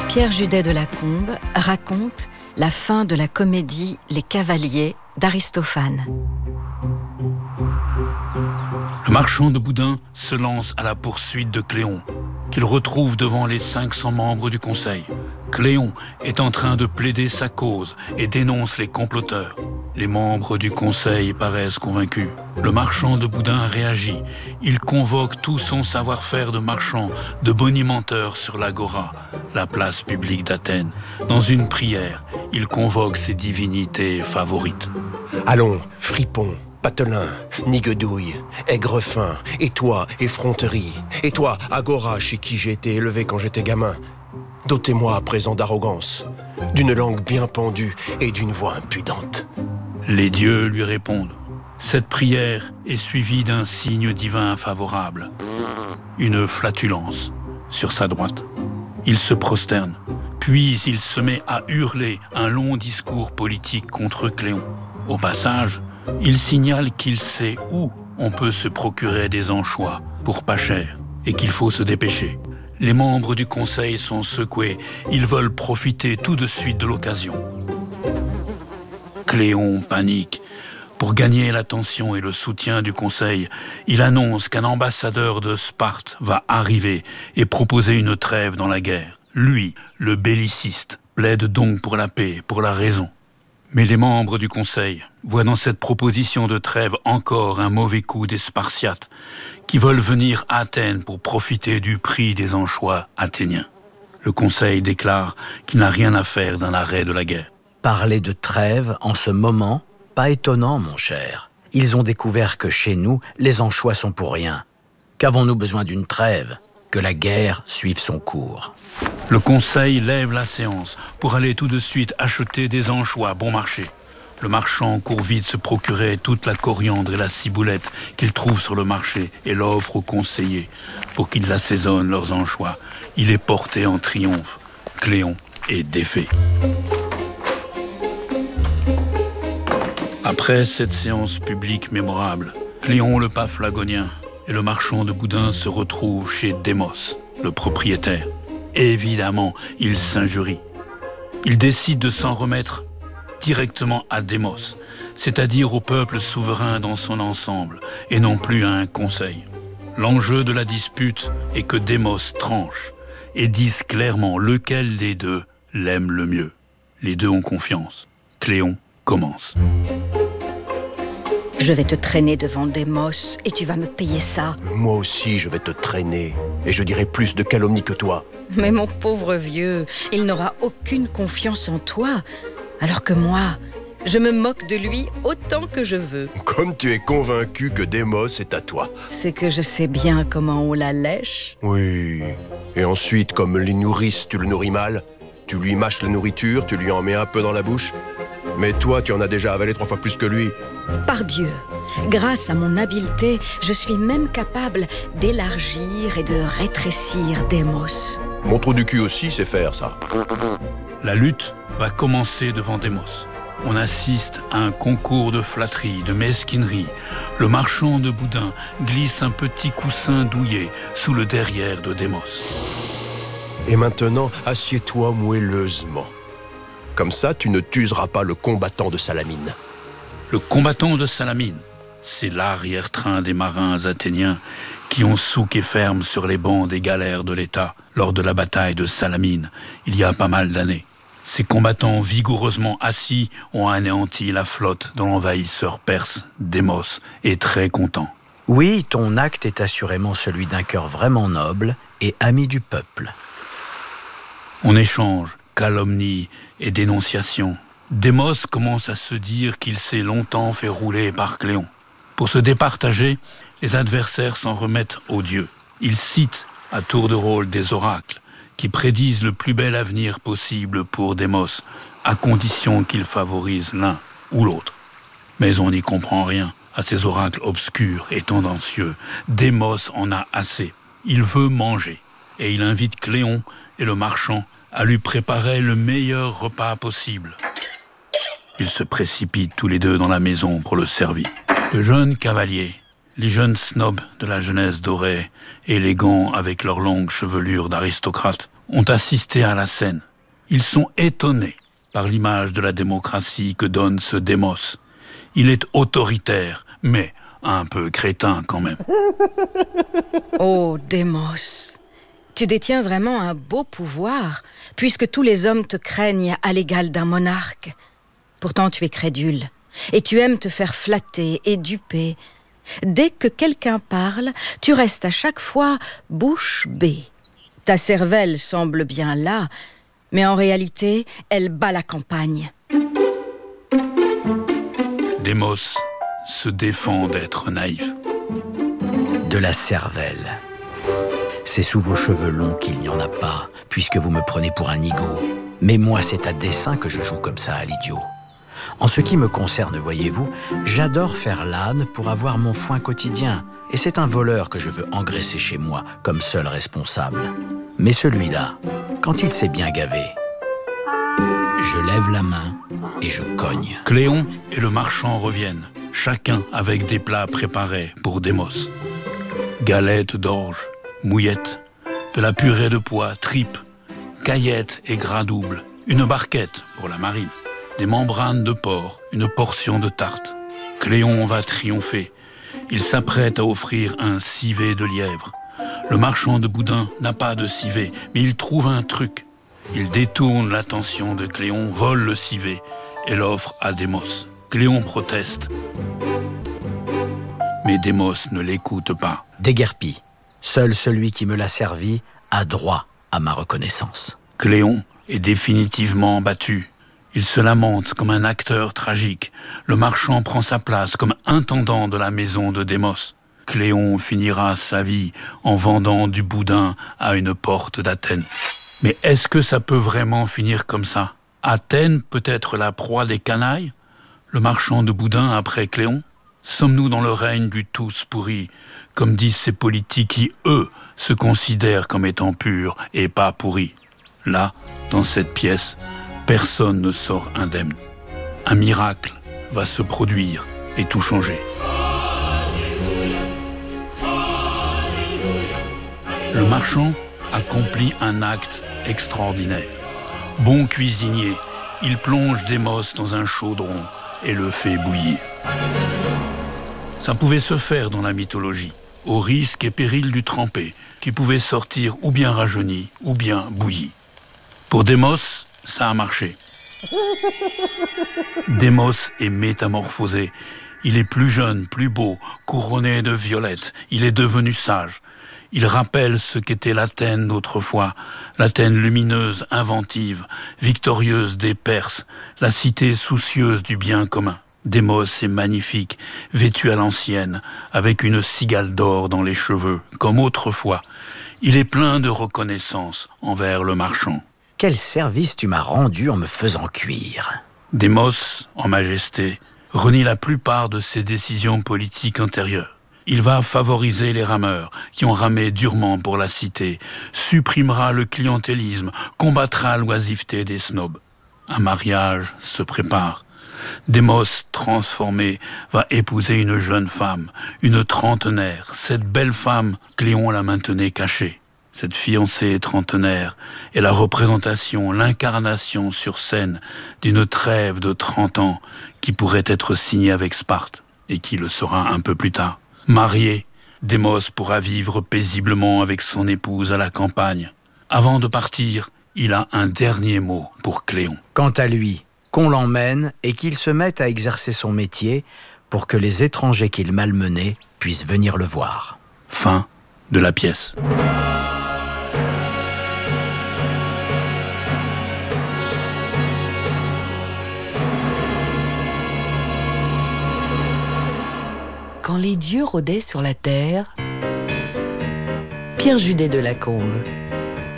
Pierre Judet de Lacombe raconte la fin de la comédie Les Cavaliers d'Aristophane. Le marchand de boudin se lance à la poursuite de Cléon, qu'il retrouve devant les 500 membres du conseil. Cléon est en train de plaider sa cause et dénonce les comploteurs. Les membres du conseil paraissent convaincus. Le marchand de boudin réagit. Il convoque tout son savoir-faire de marchand, de bonimenteur sur l'agora, la place publique d'Athènes. Dans une prière, il convoque ses divinités favorites. Allons, fripon, patelin, niguedouille, aigrefin, et toi, effronterie, et toi, agora, chez qui j'ai été élevé quand j'étais gamin. Dotez-moi à présent d'arrogance, d'une langue bien pendue et d'une voix impudente. Les dieux lui répondent. Cette prière est suivie d'un signe divin favorable, une flatulence sur sa droite. Il se prosterne, puis il se met à hurler un long discours politique contre Cléon. Au passage, il signale qu'il sait où on peut se procurer des anchois pour pas cher et qu'il faut se dépêcher. Les membres du conseil sont secoués, ils veulent profiter tout de suite de l'occasion. Cléon panique. Pour gagner l'attention et le soutien du conseil, il annonce qu'un ambassadeur de Sparte va arriver et proposer une trêve dans la guerre. Lui, le belliciste, plaide donc pour la paix, pour la raison. Mais les membres du conseil voient dans cette proposition de trêve encore un mauvais coup des Spartiates qui veulent venir à Athènes pour profiter du prix des anchois athéniens. Le conseil déclare qu'il n'a rien à faire d'un arrêt de la guerre. Parler de trêve en ce moment, pas étonnant, mon cher. Ils ont découvert que chez nous, les anchois sont pour rien. Qu'avons-nous besoin d'une trêve? Que la guerre suive son cours. Le conseil lève la séance pour aller tout de suite acheter des anchois bon marché. Le marchand court vite se procurer toute la coriandre et la ciboulette qu'il trouve sur le marché et l'offre aux conseillers pour qu'ils assaisonnent leurs anchois. Il est porté en triomphe. Cléon est défait. Après cette séance publique mémorable, Cléon le Paphlagonien et le marchand de boudin se retrouvent chez Démos, le propriétaire. Évidemment, il s'injurie. Il décide de s'en remettre directement à Démos, c'est-à-dire au peuple souverain dans son ensemble, et non plus à un conseil. L'enjeu de la dispute est que Démos tranche et dise clairement lequel des deux l'aime le mieux. Les deux ont confiance. Cléon commence. Je vais te traîner devant Démos et tu vas me payer ça. Moi aussi, je vais te traîner, et je dirai plus de calomnies que toi. Mais mon pauvre vieux, il n'aura aucune confiance en toi, alors que moi, je me moque de lui autant que je veux. Comme tu es convaincu que Démos est à toi. C'est que je sais bien comment on la lèche. Oui, et ensuite, comme les nourrices, tu le nourris mal, tu lui mâches la nourriture, tu lui en mets un peu dans la bouche. Mais toi, tu en as déjà avalé 3 fois plus que lui. Pardieu, grâce à mon habileté, je suis même capable d'élargir et de rétrécir Démos. Mon trou du cul aussi sait faire ça. La lutte va commencer devant Démos. On assiste à un concours de flatterie, de mesquinerie. Le marchand de boudin glisse un petit coussin douillet sous le derrière de Démos. Et maintenant, assieds-toi moelleusement. Comme ça, tu ne t'useras pas le combattant de Salamine. Le combattant de Salamine, c'est l'arrière-train des marins athéniens qui ont souqué ferme sur les bancs des galères de l'État lors de la bataille de Salamine, il y a pas mal d'années. Ces combattants vigoureusement assis ont anéanti la flotte de l'envahisseur perse, Démos, est très content. Oui, ton acte est assurément celui d'un cœur vraiment noble et ami du peuple. On échange calomnie et dénonciation. Démos commence à se dire qu'il s'est longtemps fait rouler par Cléon. Pour se départager, les adversaires s'en remettent aux dieux. Ils citent à tour de rôle des oracles qui prédisent le plus bel avenir possible pour Démos, à condition qu'il favorise l'un ou l'autre. Mais on n'y comprend rien à ces oracles obscurs et tendancieux. Démos en a assez. Il veut manger et il invite Cléon et le marchand à lui préparer le meilleur repas possible. Ils se précipitent tous les deux dans la maison pour le servir. De jeunes cavaliers, les jeunes snobs de la jeunesse dorée, élégants avec leur longue chevelure d'aristocrates, ont assisté à la scène. Ils sont étonnés par l'image de la démocratie que donne ce Démos. Il est autoritaire, mais un peu crétin quand même. Oh, Démos, tu détiens vraiment un beau pouvoir, puisque tous les hommes te craignent à l'égal d'un monarque. Pourtant, tu es crédule, et tu aimes te faire flatter et duper. Dès que quelqu'un parle, tu restes à chaque fois bouche bée. Ta cervelle semble bien là, mais en réalité, elle bat la campagne. Démos se défend d'être naïf. De la cervelle. C'est sous vos cheveux longs qu'il n'y en a pas, puisque vous me prenez pour un nigaud. Mais moi, c'est à dessein que je joue comme ça à l'idiot. En ce qui me concerne, voyez-vous, j'adore faire l'âne pour avoir mon foin quotidien. Et c'est un voleur que je veux engraisser chez moi comme seul responsable. Mais celui-là, quand il s'est bien gavé, je lève la main et je cogne. Cléon et le marchand reviennent, chacun avec des plats préparés pour Démos. Galettes d'orge, mouillettes, de la purée de pois, tripes, caillettes et gras double, une barquette pour la marine, des membranes de porc, une portion de tarte. Cléon va triompher. Il s'apprête à offrir un civet de lièvre. Le marchand de boudin n'a pas de civet, mais il trouve un truc. Il détourne l'attention de Cléon, vole le civet et l'offre à Démos. Cléon proteste. Mais Démos ne l'écoute pas. Déguerpi. Seul celui qui me l'a servi a droit à ma reconnaissance. Cléon est définitivement battu. Il se lamente comme un acteur tragique. Le marchand prend sa place comme intendant de la maison de Démos. Cléon finira sa vie en vendant du boudin à une porte d'Athènes. Mais est-ce que ça peut vraiment finir comme ça? Athènes peut être la proie des canailles? Le marchand de boudin après Cléon? Sommes-nous dans le règne du tous pourri, comme disent ces politiques qui, eux, se considèrent comme étant purs et pas pourris? Là, dans cette pièce, personne ne sort indemne. Un miracle va se produire et tout changer. Le marchand accomplit un acte extraordinaire. Bon cuisinier, il plonge Démos dans un chaudron et le fait bouillir. Ça pouvait se faire dans la mythologie, au risque et péril du trempé, qui pouvait sortir ou bien rajeuni ou bien bouilli. Pour Démos, ça a marché. Démos est métamorphosé. Il est plus jeune, plus beau, couronné de violettes. Il est devenu sage. Il rappelle ce qu'était l'Athènes d'autrefois, l'Athènes lumineuse, inventive, victorieuse des Perses, la cité soucieuse du bien commun. Démos est magnifique, vêtu à l'ancienne, avec une cigale d'or dans les cheveux, comme autrefois. Il est plein de reconnaissance envers le marchand. Quel service tu m'as rendu en me faisant cuire. Démos, en majesté, renie la plupart de ses décisions politiques antérieures. Il va favoriser les rameurs qui ont ramé durement pour la cité, supprimera le clientélisme, combattra l'oisiveté des snobs. Un mariage se prépare. Démos, transformé, va épouser une jeune femme, une trentenaire. Cette belle femme, Cléon la maintenait cachée. Cette fiancée trentenaire est la représentation, l'incarnation sur scène d'une trêve de 30 ans qui pourrait être signée avec Sparte et qui le sera un peu plus tard. Marié, Démos pourra vivre paisiblement avec son épouse à la campagne. Avant de partir, il a un dernier mot pour Cléon. Quant à lui, qu'on l'emmène et qu'il se mette à exercer son métier pour que les étrangers qu'il malmenait puissent venir le voir. Fin de la pièce. Quand les dieux rôdaient sur la terre, Pierre Judet de Lacombe.